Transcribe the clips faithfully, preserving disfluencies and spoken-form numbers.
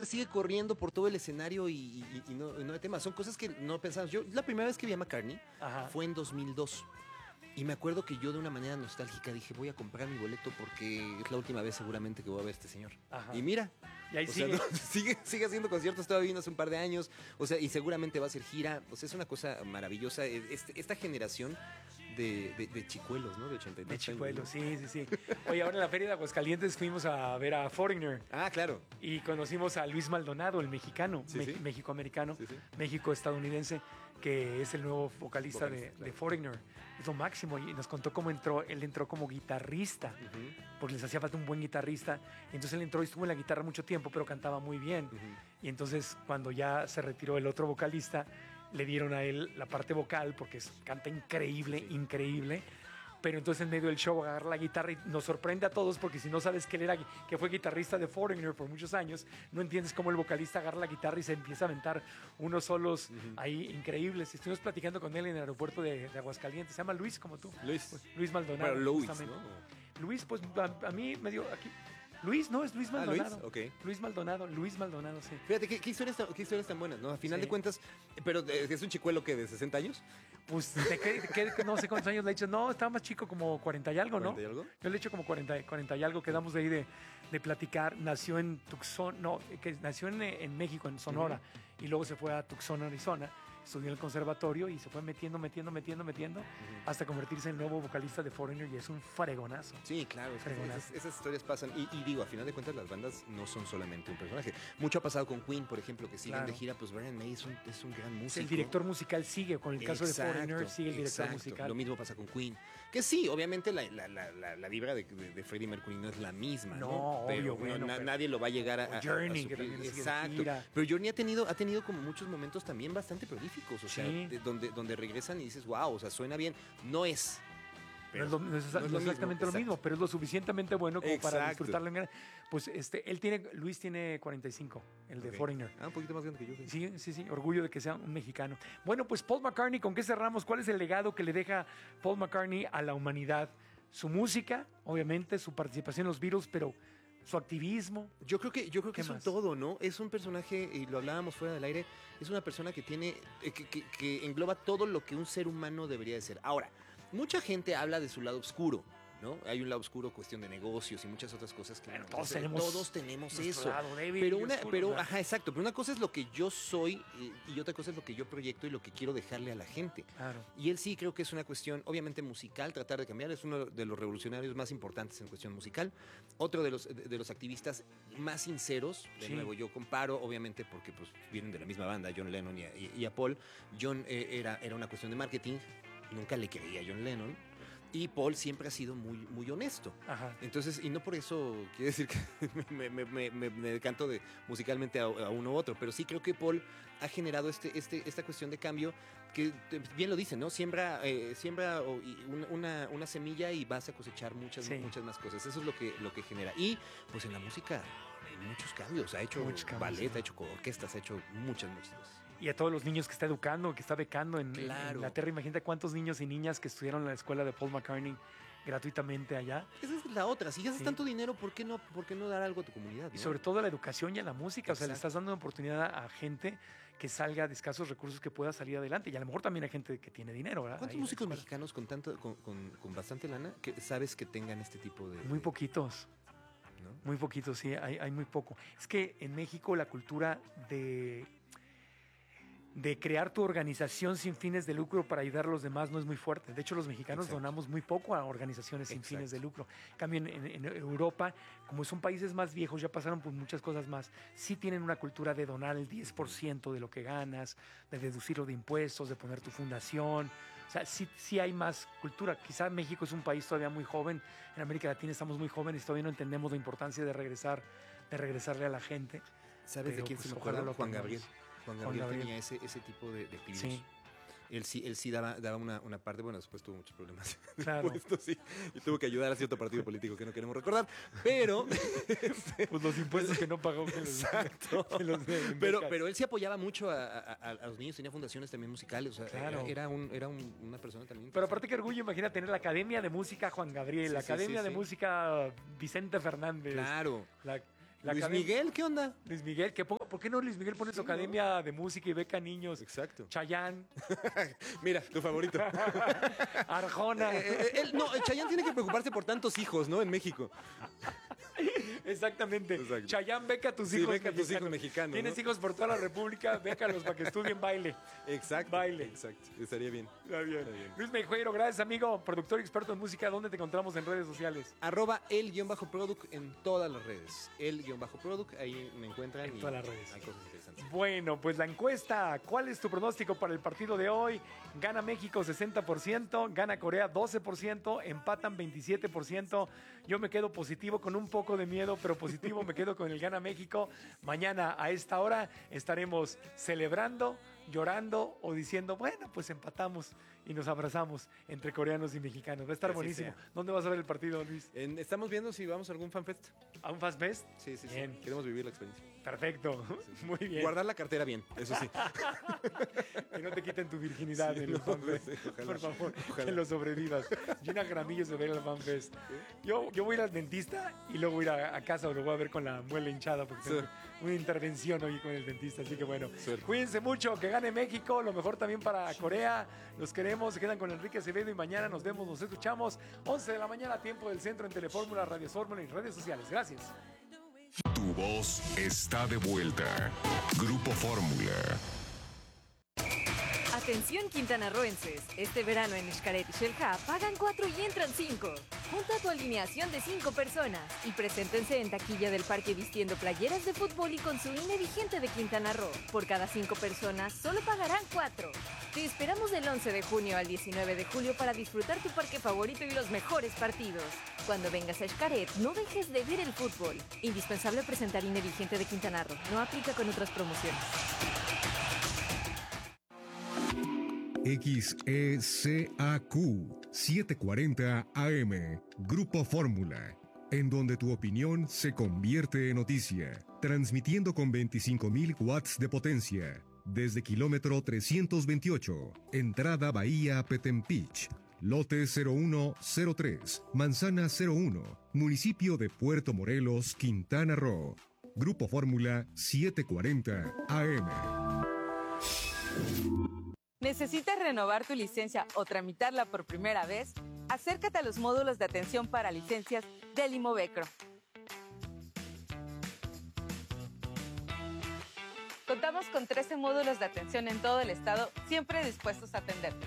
sigue corriendo por todo el escenario y, y, y, no, y no hay tema. Son cosas que no pensamos. Yo la primera vez que vi a McCartney Ajá. fue en dos mil dos. Y me acuerdo que yo de una manera nostálgica dije, voy a comprar mi boleto porque es la última vez seguramente que voy a ver a este señor. Ajá. Y mira, y ahí o sigue. Sea, no, sigue, sigue haciendo conciertos, estaba viendo hace un par de años, o sea, y seguramente va a hacer gira. O sea, es una cosa maravillosa. Este, esta generación de, de, de chicuelos, ¿no? De ochenta y dos De chicuelos, años, ¿no? sí, sí, sí. Oye, ahora en la Feria de Aguascalientes fuimos a ver a Foreigner. Ah, claro. Y conocimos a Luis Maldonado, el mexicano, sí, me- sí. México-americano, sí, sí. México-estadounidense, que es el nuevo vocalista, vocalista de, claro. de Foreigner. Es lo máximo. Y nos contó cómo entró. Él entró como guitarrista, uh-huh. porque les hacía falta un buen guitarrista. Y entonces él entró y estuvo en la guitarra mucho tiempo, pero cantaba muy bien. Uh-huh. Y entonces cuando ya se retiró el otro vocalista, le dieron a él la parte vocal, porque es, canta increíble, sí. increíble. Pero entonces en medio del show agarra la guitarra y nos sorprende a todos, porque si no sabes que él era, que fue guitarrista de Foreigner por muchos años, no entiendes cómo el vocalista agarra la guitarra y se empieza a aventar unos solos uh-huh. ahí increíbles. Estuvimos platicando con él en el aeropuerto de, de Aguascalientes. Se llama Luis, como tú. Luis. Pues, Luis Maldonado. Pero Luis, ¿no? Luis, pues a, a mí me dio aquí. Luis, no, es Luis Maldonado. Ah, Luis, okay. Luis Maldonado, Luis Maldonado, sí. Fíjate, ¿qué, qué, historias, qué historias tan buenas, ¿no? A final sí. de cuentas, pero ¿es un chicuelo que de sesenta años? Pues, ¿de qué, de qué, no sé cuántos años le he hecho. No, estaba más chico, como cuarenta y algo, ¿no? ¿cuarenta y algo? Yo le he hecho como cuarenta, cuarenta y algo. Quedamos de ahí de, de platicar. Nació en Tucson, no, que nació en, en México, en Sonora, uh-huh. y luego se fue a Tucson, Arizona. Estudió en el conservatorio y se fue metiendo, metiendo, metiendo, metiendo, uh-huh. hasta convertirse en el nuevo vocalista de Foreigner, y es un fregonazo. Sí, claro, fregonazo. Esas, esas historias pasan. Y, y digo, a final de cuentas, las bandas no son solamente un personaje. Mucho ha pasado con Queen, por ejemplo, que siguen claro. de gira. Pues Brian May es un, es un gran músico. El director musical sigue, con el caso exacto, de Foreigner, sigue el director exacto. musical. Lo mismo pasa con Queen. Que sí, obviamente la, la, la, la, la vibra de, de, de Freddie Mercury no es la misma, ¿no? No, pero, obvio, bueno, no, na, pero nadie lo va a llegar a, a Journey, a que también exacto. Pero Journey ha tenido, ha tenido como muchos momentos también bastante prolíficos. O sea, sí. de, donde, donde regresan y dices, wow, o sea, suena bien. No es... Pero no es, lo, no es, no es lo exactamente mismo, lo mismo, pero es lo suficientemente bueno como exacto. para disfrutarlo. Pues este, él tiene, Luis tiene cuarenta y cinco, el de okay. Foreigner. Ah, un poquito más grande que yo. Sí. sí, sí, sí, orgullo de que sea un mexicano. Bueno, pues Paul McCartney, ¿con qué cerramos? ¿Cuál es el legado que le deja Paul McCartney a la humanidad? Su música, obviamente, su participación en los Beatles, pero su activismo. Yo creo que, yo creo que es más? un todo, ¿no? Es un personaje, y lo hablábamos fuera del aire, es una persona que tiene, que, que, que engloba todo lo que un ser humano debería de ser. Ahora, mucha gente habla de su lado oscuro, ¿no? Hay un lado oscuro, cuestión de negocios y muchas otras cosas que bueno, no, todos, tenemos todos tenemos eso. Lado débil pero una, oscuro, pero, ¿verdad? ajá, exacto. Pero una cosa es lo que yo soy y, y otra cosa es lo que yo proyecto y lo que quiero dejarle a la gente. Claro. Y él sí creo que es una cuestión, obviamente musical, tratar de cambiar. Es uno de los revolucionarios más importantes en cuestión musical. Otro de los de, de los activistas más sinceros. De sí. nuevo, yo comparo, obviamente, porque pues vienen de la misma banda, John Lennon y a, y, y a Paul. John eh, era, era una cuestión de marketing. Nunca le creía a John Lennon. Y Paul siempre ha sido muy, muy honesto. Ajá. Entonces, y no por eso quiere decir que me, me, me, me, me decanto de, musicalmente a, a uno u otro, pero sí creo que Paul ha generado este, este, esta cuestión de cambio que, bien lo dicen, ¿no? Siembra, eh, siembra una, una semilla y vas a cosechar muchas, sí. muchas más cosas. Eso es lo que, lo que genera. Y pues en la música, muchos cambios. Ha hecho muchos ballet, cambios, sí. ha hecho orquestas, ha hecho muchas, muchas cosas. Y a todos los niños que está educando, que está becando en, claro. en Inglaterra. Imagínate cuántos niños y niñas que estudiaron en la escuela de Paul McCartney gratuitamente allá. Esa es la otra. Si gastas sí. tanto dinero, ¿por qué no, por qué no dar algo a tu comunidad? ¿no? Y sobre todo a la educación y a la música. Exacto. O sea, le estás dando una oportunidad a gente que salga de escasos recursos, que pueda salir adelante. Y a lo mejor también hay gente que tiene dinero, ¿verdad? ¿Cuántos Ahí músicos mexicanos con, tanto, con, con, con bastante lana que sabes que tengan este tipo de...? Muy poquitos. ¿No? Muy poquitos, sí. Hay, hay muy poco. Es que en México la cultura de... de crear tu organización sin fines de lucro para ayudar a los demás no es muy fuerte. De hecho, los mexicanos Exacto. donamos muy poco a organizaciones sin Exacto. fines de lucro. En cambio, en, en, en Europa, como son países más viejos, ya pasaron por muchas cosas más, sí tienen una cultura de donar el diez por ciento de lo que ganas, de deducirlo de impuestos, de poner tu fundación. O sea, sí, sí hay más cultura. Quizá México es un país todavía muy joven. En América Latina estamos muy jóvenes y todavía no entendemos la importancia de regresar, de regresarle a la gente. ¿Sabes Pero, de quién pues, se me acuerda? Juan Gabriel. Juan Gabriel, Juan Gabriel tenía ese, ese tipo de, de activismos. Sí. Él sí, él sí daba, daba una, una parte, bueno, después tuvo muchos problemas. Claro. Impuestos, sí, y tuvo que ayudar a cierto partido político que no queremos recordar, pero... pues los impuestos que no pagó. Que los, Exacto. Que los pero, pero él sí apoyaba mucho a, a, a, a los niños, tenía fundaciones también musicales, o sea, claro. era, era, un, era un, una persona también... Pero aparte que orgullo, imagina tener la Academia de Música Juan Gabriel, sí, la sí, Academia sí, de sí. Música Vicente Fernández. Claro. La, la Luis Academia, Miguel, ¿qué onda? Luis Miguel, que pongo, ¿por qué no Luis Miguel pone su Sí, academia ¿no? de música y beca a niños? Exacto. Chayanne. Mira, tu favorito. Arjona. Eh, eh, él, no, Chayanne tiene que preocuparse por tantos hijos, ¿no? En México. Exactamente. Exacto. Chayanne, beca a tus Sí, hijos beca a tus mexicanos. hijos mexicanos, Tienes ¿no? hijos por toda la República, bécalos para que estudien baile. Exacto. Baile. Exacto. Estaría bien. Está bien. Está bien. Luis Meijueiro, gracias, amigo. Productor y experto en música. ¿Dónde te encontramos en redes sociales? Arroba el-product en todas las redes. El-product, ahí me encuentran. En y todas las redes. Hay cosas interesantes. Bueno, pues la encuesta. ¿Cuál es tu pronóstico para el partido de hoy? Gana México sesenta por ciento, gana Corea doce por ciento, empatan veintisiete por ciento. Yo me quedo positivo con un poco de miedo, pero positivo me quedo con el gana México. Mañana a esta hora estaremos celebrando, llorando o diciendo, bueno, pues empatamos y nos abrazamos entre coreanos y mexicanos. Va a estar Que así buenísimo. sea. ¿Dónde vas a ver el partido, Luis? En- estamos viendo si vamos a algún fanfest. ¿A un Fast Fest? Sí, sí, sí. Bien. Queremos vivir la experiencia. Perfecto. Muy bien. Guardar la cartera bien, eso sí. Que no te quiten tu virginidad Sí, en no, el FanFest. sí, ojalá. Por favor, Ojalá. que lo sobrevivas. Gina Gramillo se ve al FanFest. Yo, yo voy a ir al dentista y luego voy a ir a, a casa o lo voy a ver con la muela hinchada porque Sí. tengo una intervención hoy con el dentista. Así que bueno, Suerte. cuídense mucho, que gane México, lo mejor también para Corea. Los queremos, se quedan con Enrique Acevedo y mañana nos vemos, nos escuchamos. once de la mañana, tiempo del centro en Telefórmula, Radio Fórmula y redes sociales. Gracias. Tu voz está de vuelta. Grupo Fórmula. Atención quintanarroenses, este verano en Xcaret y Xel-Há pagan cuatro y entran cinco. Junta tu alineación de cinco personas y preséntense en taquilla del parque vistiendo playeras de fútbol y con su I N E vigente de Quintana Roo. Por cada cinco personas solo pagarán cuatro. Te esperamos del once de junio al diecinueve de julio para disfrutar tu parque favorito y los mejores partidos. Cuando vengas a Xcaret, no dejes de ver el fútbol. Indispensable presentar I N E vigente de Quintana Roo. No aplica con otras promociones. X E C A Q setecientos cuarenta A M, Grupo Fórmula, en donde tu opinión se convierte en noticia, transmitiendo con veinticinco mil watts de potencia, desde kilómetro trescientos veintiocho, entrada Bahía Petempich, lote cero uno cero tres, manzana cero uno, municipio de Puerto Morelos, Quintana Roo. Grupo Fórmula setecientos cuarenta A M. ¿Necesitas renovar tu licencia o tramitarla por primera vez? Acércate a los módulos de atención para licencias del Imovecro. Contamos con trece módulos de atención en todo el estado, siempre dispuestos a atenderte.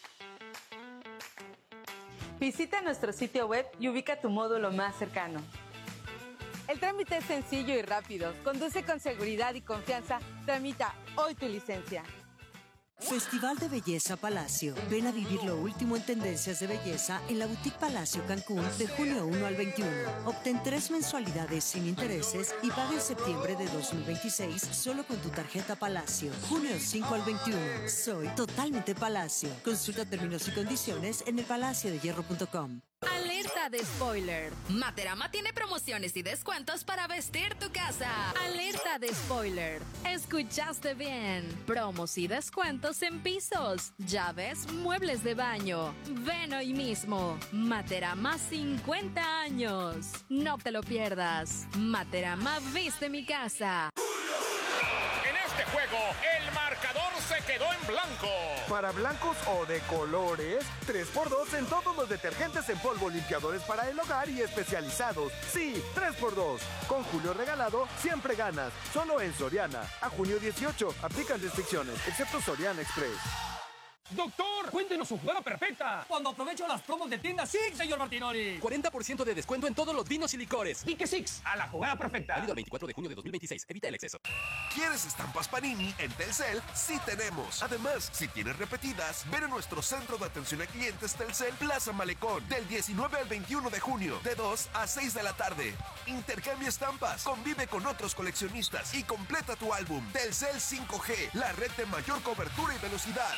Visita nuestro sitio web y ubica tu módulo más cercano. El trámite es sencillo y rápido. Conduce con seguridad y confianza. Tramita hoy tu licencia. Festival de Belleza Palacio. Ven a vivir lo último en tendencias de belleza en la Boutique Palacio Cancún de junio uno al veintiuno. Obtén tres mensualidades sin intereses y paga en septiembre de dos mil veintiséis solo con tu tarjeta Palacio. junio cinco al veintiuno. Soy totalmente Palacio. Consulta términos y condiciones en el palacio de hierro punto com. Alerta de spoiler. Materama tiene promociones y descuentos para vestir tu casa. Alerta de spoiler. Escuchaste bien. Promos y descuentos en pisos, llaves, muebles de baño. Ven hoy mismo. Materama cincuenta años. No te lo pierdas. Materama viste mi casa. En este juego, el marcador se quedó en blanco. Para blancos o de colores, tres por dos en todos los detergentes en polvo, limpiadores para el hogar y especializados. Sí, tres por dos. Con Julio regalado, siempre ganas. Solo en Soriana. A junio dieciocho. Aplican restricciones, excepto Soriana Express. Doctor, cuéntenos su jugada perfecta. Cuando aprovecho las promos de tienda Six, señor Martinoli. cuarenta por ciento de descuento en todos los vinos y licores. Y que Six, a la jugada perfecta. Válido el veinticuatro de junio de dos mil veintiséis. Evita el exceso. ¿Quieres estampas Panini? En Telcel sí tenemos. Además, si tienes repetidas, ven a nuestro centro de atención a clientes Telcel Plaza Malecón del diecinueve al veintiuno de junio, de dos a seis de la tarde. Intercambia estampas, convive con otros coleccionistas y completa tu álbum. Telcel cinco G, la red de mayor cobertura y velocidad.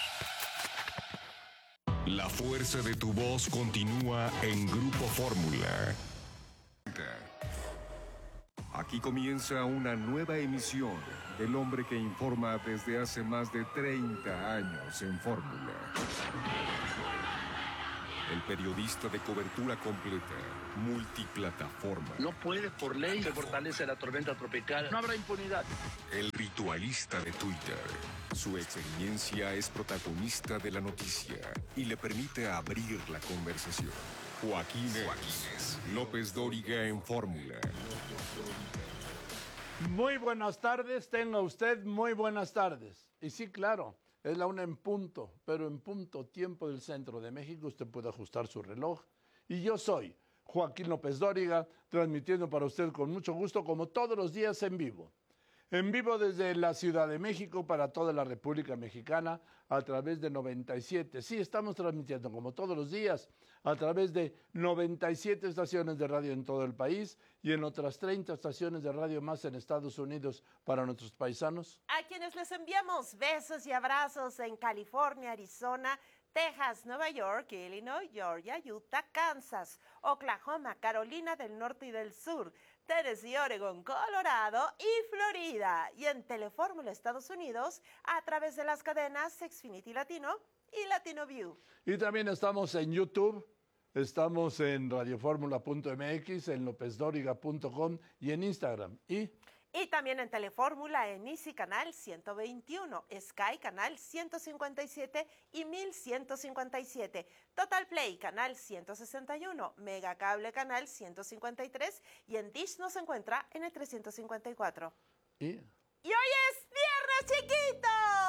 La fuerza de tu voz continúa en Grupo Fórmula. Aquí comienza una nueva emisión del hombre que informa desde hace más de treinta años en Fórmula. El periodista de cobertura completa, multiplataforma. No puede por ley se fortalece la tormenta tropical. No habrá impunidad. El ritualista de Twitter. Su experiencia es protagonista de la noticia y le permite abrir la conversación. Joaquín Joaquínez López Dóriga en Fórmula. Muy buenas tardes, tenga usted muy buenas tardes. Y sí, claro, es la una en punto, pero en punto tiempo del centro de México usted puede ajustar su reloj. Y yo soy Joaquín López Dóriga, transmitiendo para usted con mucho gusto, como todos los días en vivo. En vivo desde la Ciudad de México para toda la República Mexicana a través de noventa y siete. Sí, estamos transmitiendo como todos los días a través de noventa y siete estaciones de radio en todo el país y en otras treinta estaciones de radio más en Estados Unidos para nuestros paisanos. A quienes les enviamos besos y abrazos en California, Arizona, Texas, Nueva York, Illinois, Georgia, Utah, Kansas, Oklahoma, Carolina del Norte y del Sur, Tennessee, Oregon, Colorado y Florida. Y en Telefórmula Estados Unidos a través de las cadenas Xfinity Latino y Latino View. Y también estamos en YouTube, estamos en radioformula punto m x, en lopez dóriga punto com y en Instagram. Y... Y también en Telefórmula en Easy Canal ciento veintiuno, Sky Canal ciento cincuenta y siete y mil ciento cincuenta y siete, Total Play Canal ciento sesenta y uno, Mega Cable Canal ciento cincuenta y tres y en Dish nos encuentra en el trescientos cincuenta y cuatro. ¿Y? ¡Y hoy es Viernes Chiquito!